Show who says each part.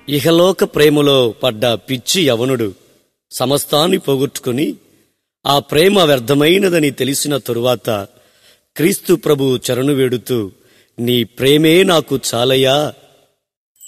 Speaker 1: ఇహలోక ప్రేమలో పడ్డ పిచ్చి యవనుడు సమస్తాన్ని పోగొట్టుకుని ఆ ప్రేమ వ్యర్థమైనదని తెలిసిన తరువాత క్రీస్తు ప్రభు చరణు వేడుతూ, నీ ప్రేమే నాకు చాలయ్యా